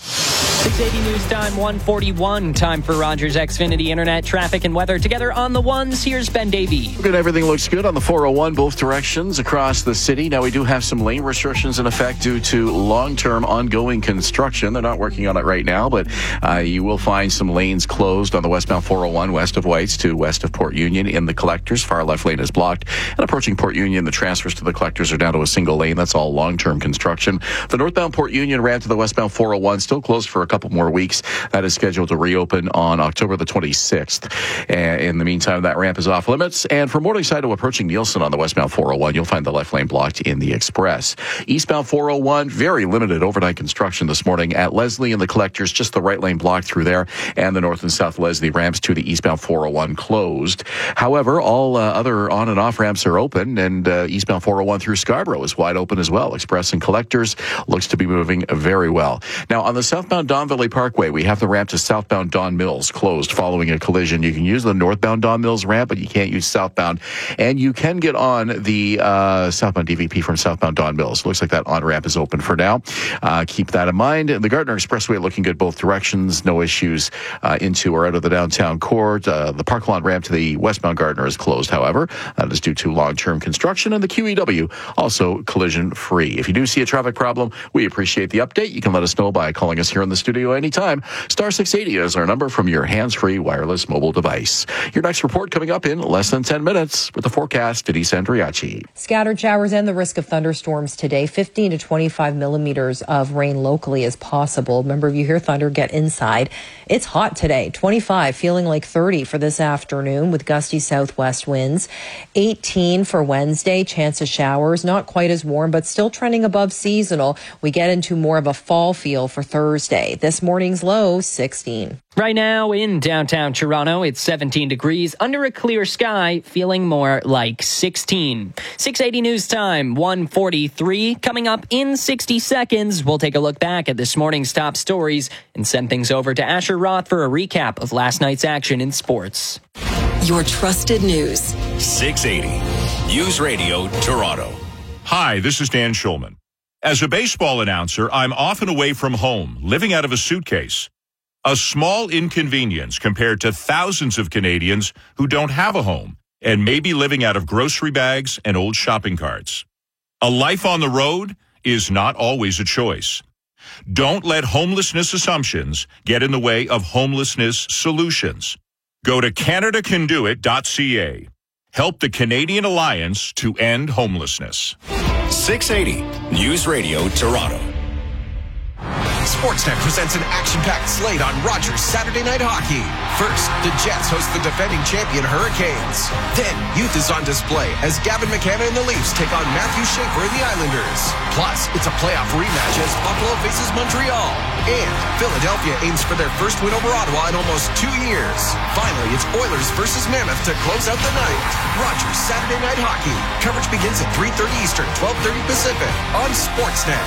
680 News Time, 1:41. Time for Rogers Xfinity Internet traffic and weather together on the ones. Here's Ben Davey. Good, everything looks good on the 401, both directions across the city. Now, we do have some lane restrictions in effect due to long-term ongoing construction. They're not working on it right now, but you will find some lanes closed on the westbound 401 west of Whites to west of Port Union in the collectors. Far left lane is blocked. And approaching Port Union, the transfers to the collectors are down to a single lane. That's all long-term construction. The northbound Port Union ramp to the westbound 401 still closed for a couple more weeks. That is scheduled to reopen on October the 26th. And in the meantime, that ramp is off limits. And from Morningside to approaching Nielsen on the westbound 401, you'll find the left lane blocked in the Express. Eastbound 401, very limited overnight construction this morning at Leslie and the collectors, just the right lane blocked through there. And the north and south Leslie ramps to the eastbound 401 closed. However, all other on and off ramps are open, and eastbound 401 through Scarborough is wide open as well. Express and collectors looks to be moving very well. Now, on the southbound Don Valley Parkway, we have the ramp to southbound Don Mills closed following a collision. You can use the northbound Don Mills ramp, but you can't use southbound. And you can get on the southbound DVP from southbound Don Mills. Looks like that on-ramp is open for now. Keep that in mind. The Gardner Expressway looking good both directions. No issues into or out of the downtown core. The Park Lawn ramp to the westbound Gardner is closed, however. That is due to long-term construction. And the QEW also collision-free. If you do see a traffic problem, we appreciate the update. You can let us know by calling us here in the studio anytime. Star 680 is our number from your hands-free wireless mobile device. Your next report coming up in less than 10 minutes with the forecast, Denise Andriachi. Scattered showers and the risk of thunderstorms today. 15 to 25 millimeters of rain locally is possible. Remember, if you hear thunder, get inside. It's hot today. 25, feeling like 30 for this afternoon with gusty southwest winds. 18 for Wednesday, chance of showers. Not quite as warm, but still trending above seasonal. We get into more of a fall feel for Thursday. This morning's low, 16. Right now in downtown Toronto, it's 17 degrees under a clear sky, feeling more like 16. 680 News Time, 1:43. Coming up in 60 seconds, we'll take a look back at this morning's top stories and send things over to Asher Roth for a recap of last night's action in sports. Your trusted news. 680 News Radio Toronto. Hi, this is Dan Schulman. As a baseball announcer, I'm often away from home, living out of a suitcase. A small inconvenience compared to thousands of Canadians who don't have a home and may be living out of grocery bags and old shopping carts. A life on the road is not always a choice. Don't let homelessness assumptions get in the way of homelessness solutions. Go to CanadaCanDoIt.ca. Help the Canadian Alliance to End Homelessness. 680 News Radio Toronto. Sportsnet presents an action-packed slate on Rogers Saturday Night Hockey. First, the Jets host the defending champion Hurricanes. Then, youth is on display as Gavin McCann and the Leafs take on Matthew Schaefer and the Islanders. Plus, it's a playoff rematch as Buffalo faces Montreal. And Philadelphia aims for their first win over Ottawa in almost 2 years. Finally, it's Oilers versus Mammoth to close out the night. Rogers Saturday Night Hockey. Coverage begins at 3:30 Eastern, 12:30 Pacific on Sportsnet.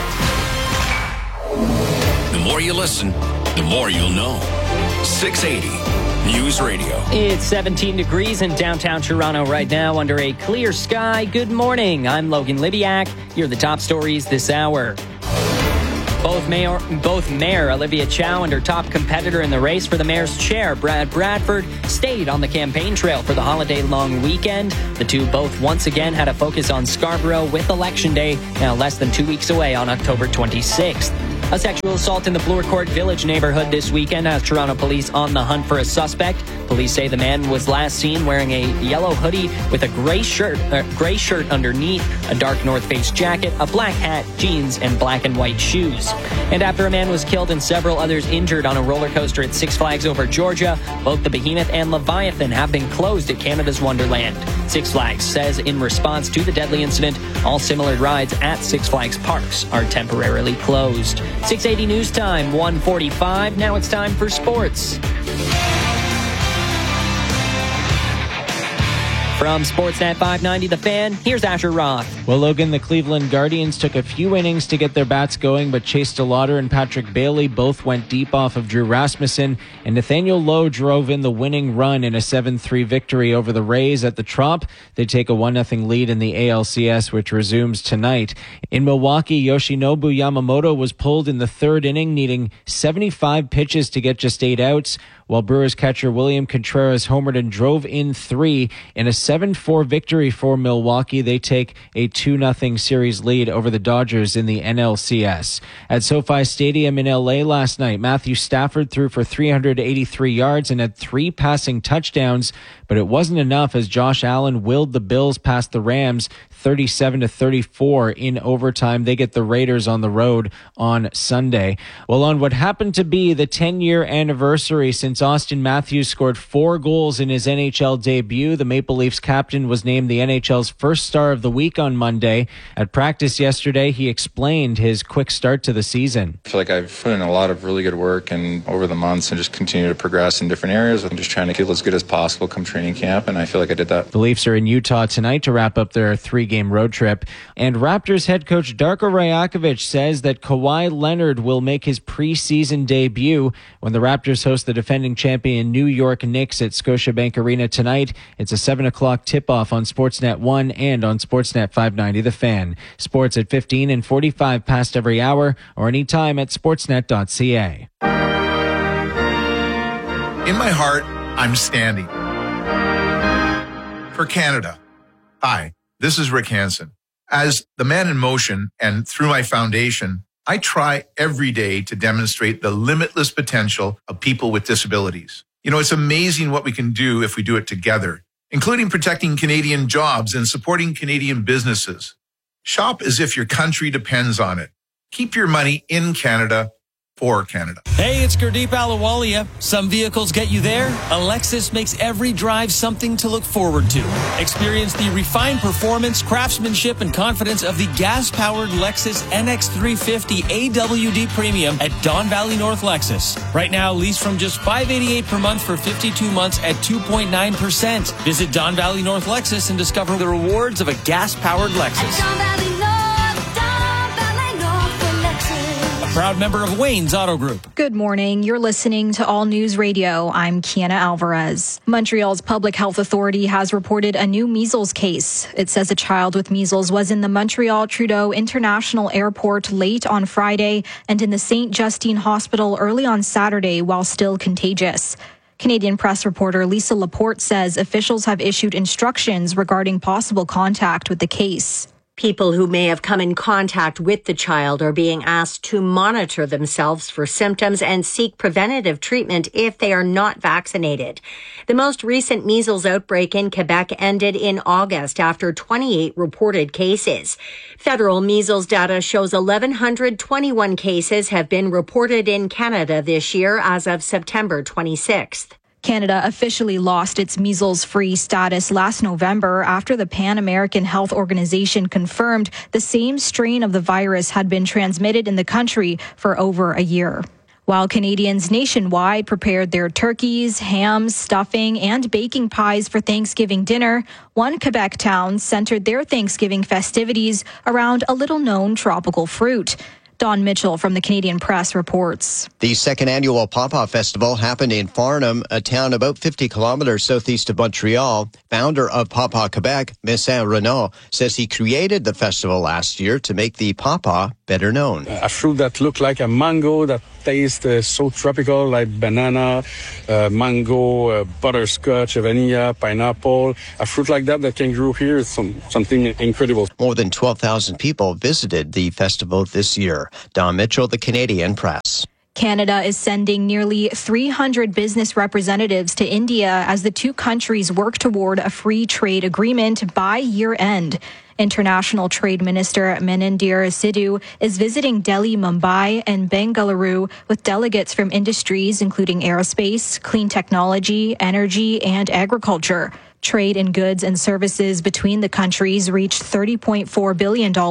The more you listen, the more you'll know. 680 News Radio. It's 17 degrees in downtown Toronto right now under a clear sky. Good morning. I'm Logan Libiak. Here are the top stories this hour. Both Mayor Olivia Chow and her top competitor in the race for the mayor's chair, Brad Bradford, stayed on the campaign trail for the holiday-long weekend. The two both once again had a focus on Scarborough with Election Day, now less than 2 weeks away on October 26th. A sexual assault in the Bloor Court Village neighborhood this weekend has Toronto police on the hunt for a suspect. Police say the man was last seen wearing a yellow hoodie with a gray shirt underneath, a dark North Face jacket, a black hat, jeans, and black and white shoes. And after a man was killed and several others injured on a roller coaster at Six Flags over Georgia, both the Behemoth and Leviathan have been closed at Canada's Wonderland. Six Flags says in response to the deadly incident, all similar rides at Six Flags parks are temporarily closed. 680 News Time, 1:45. Now it's time for sports. From Sportsnet 590 The Fan, here's Asher Roth. Well, Logan, the Cleveland Guardians took a few innings to get their bats going, but Chase DeLauder and Patrick Bailey both went deep off of Drew Rasmussen, and Nathaniel Lowe drove in the winning run in a 7-3 victory over the Rays at the Trop. They take a 1-0 lead in the ALCS, which resumes tonight. In Milwaukee, Yoshinobu Yamamoto was pulled in the third inning, needing 75 pitches to get just 8 outs, while Brewers catcher William Contreras homered and drove in 3 in a 7-4 victory for Milwaukee. They take a 2-0 series lead over the Dodgers in the NLCS. At SoFi Stadium in LA last night, Matthew Stafford threw for 383 yards and had 3 passing touchdowns, but it wasn't enough as Josh Allen willed the Bills past the Rams 37-34 in overtime. They get the Raiders on the road on Sunday. Well, on what happened to be the 10-year anniversary since Austin Matthews scored 4 goals in his NHL debut, the Maple Leafs captain was named the NHL's first star of the week on Monday. At practice yesterday, he explained his quick start to the season. I feel like I've put in a lot of really good work and over the months and just continue to progress in different areas. I'm just trying to feel as good as possible come training camp, and I feel like I did that. The Leafs are in Utah tonight to wrap up their 3-game road trip. And Raptors head coach Darko Rajakovic says that Kawhi Leonard will make his preseason debut when the Raptors host the defending champion New York Knicks at Scotiabank Arena tonight. It's a 7 o'clock tip-off on Sportsnet 1 and on Sportsnet 590 The Fan. Sports at 15 and 45 past every hour or anytime at sportsnet.ca. In my heart, I'm standing for Canada. Hi, this is Rick Hansen. As the Man in Motion and through my foundation, I try every day to demonstrate the limitless potential of people with disabilities. You know, it's amazing what we can do if we do it together, including protecting Canadian jobs and supporting Canadian businesses. Shop as if your country depends on it. Keep your money in Canada for Canada. Hey, it's Gurdeep Ahluwalia. Some vehicles get you there. A Lexus makes every drive something to look forward to. Experience the refined performance, craftsmanship, and confidence of the gas-powered Lexus NX350 AWD Premium at Don Valley North Lexus. Right now, lease from just $588 per month for 52 months at 2.9%. Visit Don Valley North Lexus and discover the rewards of a gas-powered Lexus. Proud member of Wayne's Auto Group. Good morning. You're listening to All News Radio. I'm Kiana Alvarez. Montreal's Public Health Authority has reported a new measles case. It says a child with measles was in the Montreal Trudeau International Airport late on Friday and in the St. Justine Hospital early on Saturday while still contagious. Canadian press reporter Lisa Laporte says officials have issued instructions regarding possible contact with the case. People who may have come in contact with the child are being asked to monitor themselves for symptoms and seek preventative treatment if they are not vaccinated. The most recent measles outbreak in Quebec ended in August after 28 reported cases. Federal measles data shows 1,121 cases have been reported in Canada this year as of September 26th. Canada officially lost its measles-free status last November after the Pan American Health Organization confirmed the same strain of the virus had been transmitted in the country for over a year. While Canadians nationwide prepared their turkeys, hams, stuffing, and baking pies for Thanksgiving dinner, one Quebec town centered their Thanksgiving festivities around a little-known tropical fruit. Don Mitchell from the Canadian Press reports. The second annual Pawpaw Festival happened in Farnham, a town about 50 kilometers southeast of Montreal. Founder of Pawpaw Quebec, Messin Renaud, says he created the festival last year to make the pawpaw better known. A fruit that looks like a mango, that tastes so tropical, like banana, mango, butterscotch, vanilla, pineapple. A fruit like that can grow here is something incredible. More than 12,000 people visited the festival this year. Don Mitchell, the Canadian Press. Canada is sending nearly 300 business representatives to India as the two countries work toward a free trade agreement by year end. International Trade Minister Menindir Sidhu is visiting Delhi, Mumbai, and Bengaluru with delegates from industries including aerospace, clean technology, energy, and agriculture. Trade in goods and services between the countries reached $30.4 billion in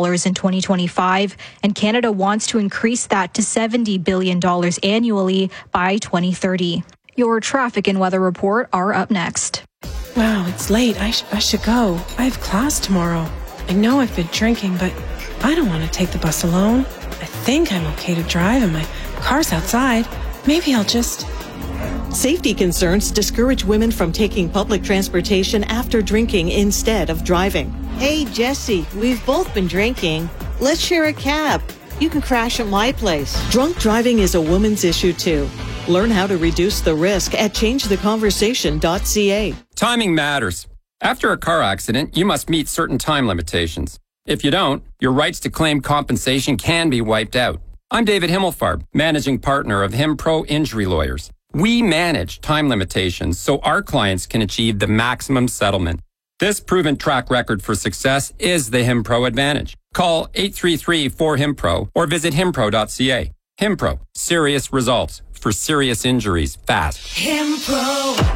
2025, and Canada wants to increase that to $70 billion annually by 2030. Your traffic and weather report are up next. Wow, it's late. I should go. I have class tomorrow. I know I've been drinking, but I don't want to take the bus alone. I think I'm okay to drive and my car's outside. Maybe I'll just... Safety concerns discourage women from taking public transportation after drinking instead of driving. Hey, Jesse, we've both been drinking. Let's share a cab. You can crash at my place. Drunk driving is a woman's issue, too. Learn how to reduce the risk at changetheconversation.ca. Timing matters. After a car accident, you must meet certain time limitations. If you don't, your rights to claim compensation can be wiped out. I'm David Himmelfarb, managing partner of HimPro Injury Lawyers. We manage time limitations so our clients can achieve the maximum settlement. This proven track record for success is the HimPro advantage. Call 833-4HimPro or visit himpro.ca. HimPro, serious results for serious injuries fast. HimPro.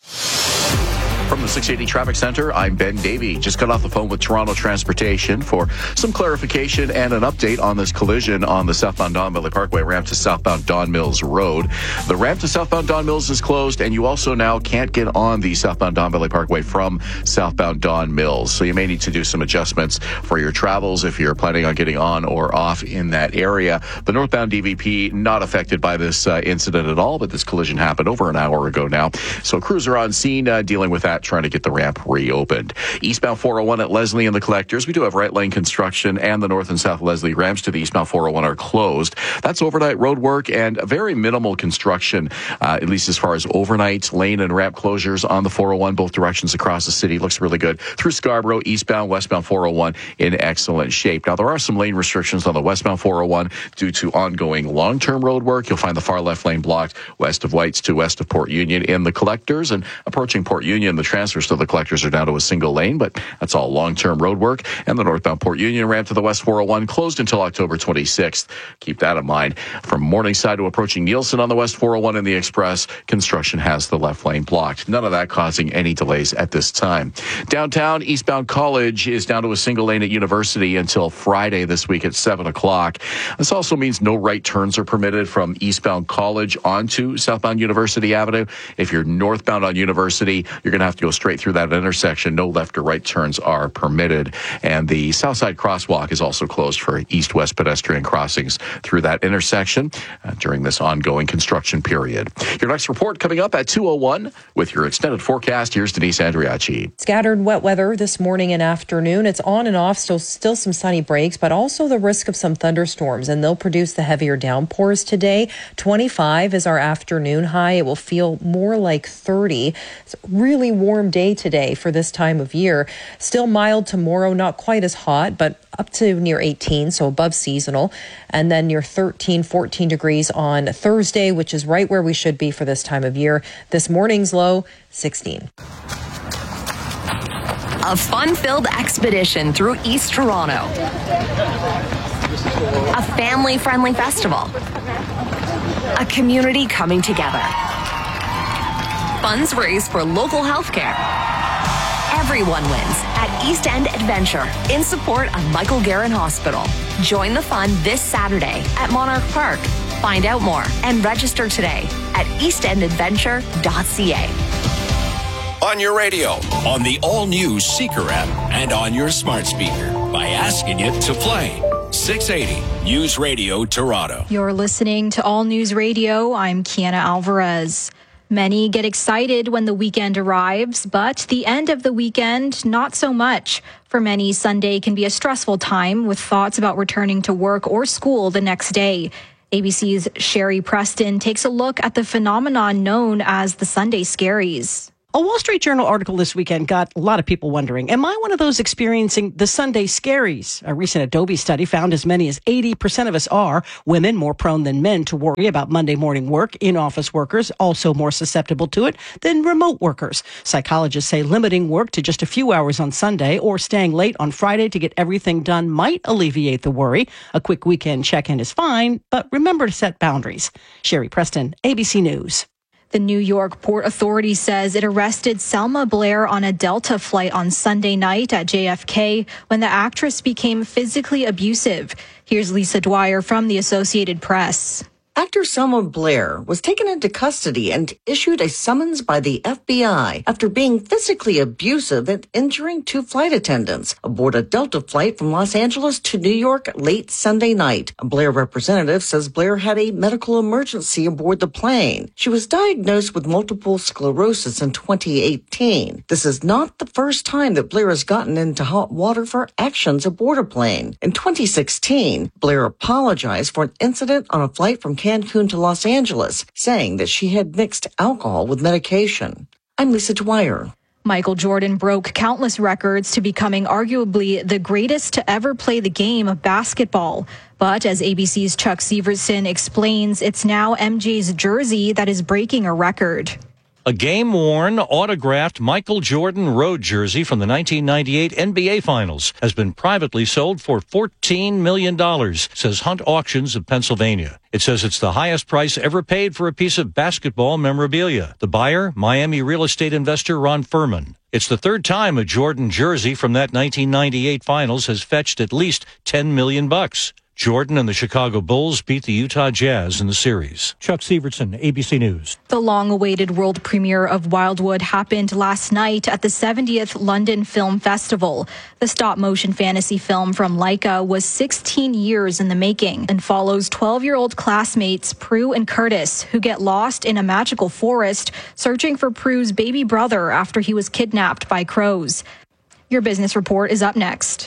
From the 680 Traffic Center, I'm Ben Davey. Just got off the phone with Toronto Transportation for some clarification and an update on this collision on the southbound Don Valley Parkway ramp to southbound Don Mills Road. The ramp to southbound Don Mills is closed, and you also now can't get on the southbound Don Valley Parkway from southbound Don Mills. So you may need to do some adjustments for your travels if you're planning on getting on or off in that area. The northbound DVP not affected by this incident at all, but this collision happened over an hour ago now. So crews are on scene dealing with that, trying to get the ramp reopened. Eastbound 401 at Leslie and the Collectors. We do have right lane construction, and the north and south Leslie ramps to the eastbound 401 are closed. That's overnight road work and very minimal construction, at least as far as overnight lane and ramp closures on the 401, both directions across the city. Looks really good. Through Scarborough, eastbound, westbound 401 in excellent shape. Now, there are some lane restrictions on the westbound 401 due to ongoing long-term road work. You'll find the far left lane blocked west of Whites to west of Port Union in the Collectors, and approaching Port Union, the transfers to the Collectors are down to a single lane, but that's all long-term road work. And the northbound Port Union ramp to the west 401 closed until October 26th. Keep that in mind. From Morningside to approaching Nielsen on the west 401 in the Express, construction has the left lane blocked. None of that causing any delays at this time. Downtown, eastbound College is down to a single lane at University until Friday this week at 7 o'clock. This also means no right turns are permitted from eastbound College onto southbound University Avenue. If you're northbound on University, you're going to have to go straight through that intersection. No left or right turns are permitted. And the Southside Crosswalk is also closed for east-west pedestrian crossings through that intersection during this ongoing construction period. Your next report coming up at 2:01 with your extended forecast. Here's Denise Andriachi. Scattered wet weather this morning and afternoon. It's on and off, so still some sunny breaks, but also the risk of some thunderstorms, and they'll produce the heavier downpours today. 25 is our afternoon high. It will feel more like 30. It's really warm warm day today for this time of year. Still mild tomorrow, not quite as hot, but up to near 18, so above seasonal. And then near 13, 14 degrees on Thursday, which is right where we should be for this time of year. This morning's low, 16. A fun-filled expedition through East Toronto. A family-friendly festival. A community coming together. Funds raised for local healthcare. Everyone wins at East End Adventure in support of Michael Garron Hospital. Join the fun this Saturday at Monarch Park. Find out more and register today at eastendadventure.ca. On your radio, on the all-new Seeker app, and on your smart speaker by asking it to play 680 News Radio Toronto. You're listening to All News Radio. I'm Kiana Alvarez. Many get excited when the weekend arrives, but the end of the weekend, not so much. For many, Sunday can be a stressful time with thoughts about returning to work or school the next day. ABC's Sherry Preston takes a look at the phenomenon known as the Sunday Scaries. A Wall Street Journal article this weekend got a lot of people wondering, am I one of those experiencing the Sunday scaries? A recent Adobe study found as many as 80% of us are. Women more prone than men to worry about Monday morning work. In-office workers also more susceptible to it than remote workers. Psychologists say limiting work to just a few hours on Sunday or staying late on Friday to get everything done might alleviate the worry. A quick weekend check-in is fine, but remember to set boundaries. Sherry Preston, ABC News. The New York Port Authority says it arrested Selma Blair on a Delta flight on Sunday night at JFK when the actress became physically abusive. Here's Lisa Dwyer from the Associated Press. Actor Selma Blair was taken into custody and issued a summons by the FBI after being physically abusive and injuring two flight attendants aboard a Delta flight from Los Angeles to New York late Sunday night. A Blair representative says Blair had a medical emergency aboard the plane. She was diagnosed with multiple sclerosis in 2018. This is not the first time that Blair has gotten into hot water for actions aboard a plane. In 2016, Blair apologized for an incident on a flight from Cancun to Los Angeles, saying that she had mixed alcohol with medication. I'm Lisa Dwyer. Michael Jordan broke countless records to becoming arguably the greatest to ever play the game of basketball. But as ABC's Chuck Severson explains, it's now MJ's jersey that is breaking a record. A game-worn, autographed Michael Jordan road jersey from the 1998 NBA Finals has been privately sold for $14 million, says Hunt Auctions of Pennsylvania. It says it's the highest price ever paid for a piece of basketball memorabilia. The buyer, Miami real estate investor Ron Furman. It's the third time a Jordan jersey from that 1998 Finals has fetched at least $10 million. Jordan and the Chicago Bulls beat the Utah Jazz in the series. Chuck Severson, ABC News. The long-awaited world premiere of Wildwood happened last night at the 70th London Film Festival. The stop-motion fantasy film from Laika was 16 years in the making and follows 12-year-old classmates Prue and Curtis, who get lost in a magical forest searching for Prue's baby brother after he was kidnapped by crows. Your business report is up next.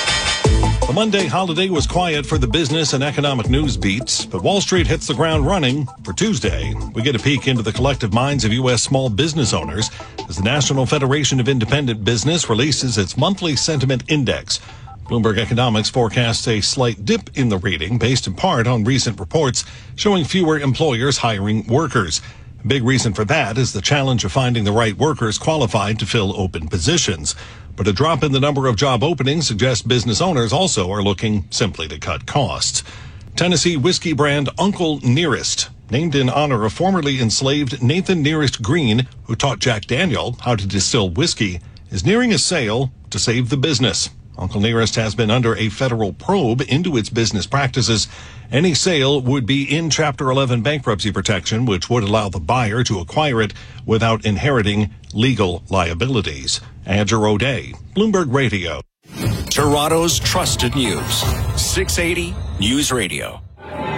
The Monday holiday was quiet for the business and economic news beats, but Wall Street hits the ground running. For Tuesday, we get a peek into the collective minds of U.S. small business owners as the National Federation of Independent Business releases its monthly sentiment index. Bloomberg Economics forecasts a slight dip in the reading based in part on recent reports showing fewer employers hiring workers. A big reason for that is the challenge of finding the right workers qualified to fill open positions. But a drop in the number of job openings suggests business owners also are looking simply to cut costs. Tennessee whiskey brand Uncle Nearest, named in honor of formerly enslaved Nathan Nearest Green, who taught Jack Daniel how to distill whiskey, is nearing a sale to save the business. Uncle Nearest has been under a federal probe into its business practices. Any sale would be in Chapter 11 bankruptcy protection, which would allow the buyer to acquire it without inheriting legal liabilities. Andrew O'Day, Bloomberg Radio. Toronto's trusted news. 680 News Radio.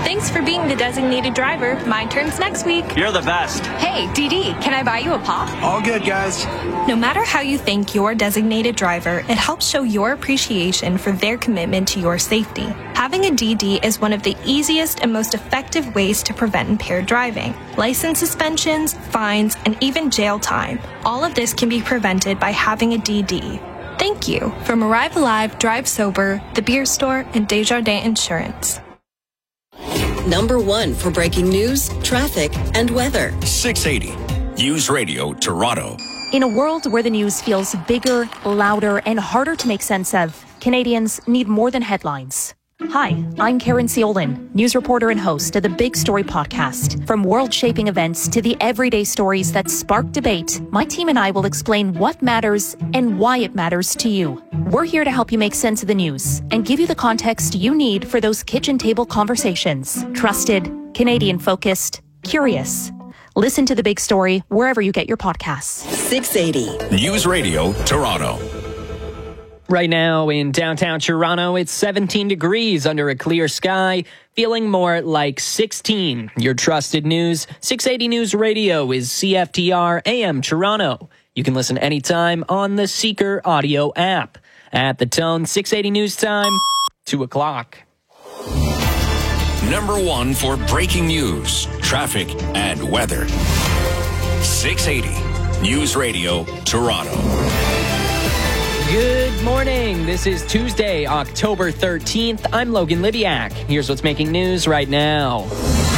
Thanks for being the designated driver. My turn's next week. You're the best. Hey, DD, can I buy you a pop? All good, guys. No matter how you thank your designated driver, it helps show your appreciation for their commitment to your safety. Having a DD is one of the easiest and most effective ways to prevent impaired driving. License suspensions, fines, and even jail time. All of this can be prevented by having a DD. Thank you from Arrive Alive, Drive Sober, The Beer Store, and Desjardins Insurance. Number 1 for breaking news, traffic, and weather. 680 News Radio Toronto. In a world where the news feels bigger, louder, and harder to make sense of, Canadians need more than headlines. Hi, I'm Karen Ciolin, news reporter and host of the Big Story podcast. From world-shaping events to the everyday stories that spark debate, my team and I will explain what matters and why it matters to you. We're here to help you make sense of the news and give you the context you need for those kitchen table conversations. Trusted, Canadian-focused, curious. Listen to The Big Story wherever you get your podcasts. 680 News Radio Toronto. Right now in downtown Toronto, it's 17 degrees under a clear sky, feeling more like 16. Your trusted news, 680 News Radio is CFTR AM Toronto. You can listen anytime on the Seeker audio app. At the tone, 680 News Time, 2 o'clock. Number 1 for breaking news, traffic, and weather. 680 News Radio Toronto. Good morning. This is Tuesday, October 13th. I'm Logan Liviak. Here's what's making news right now.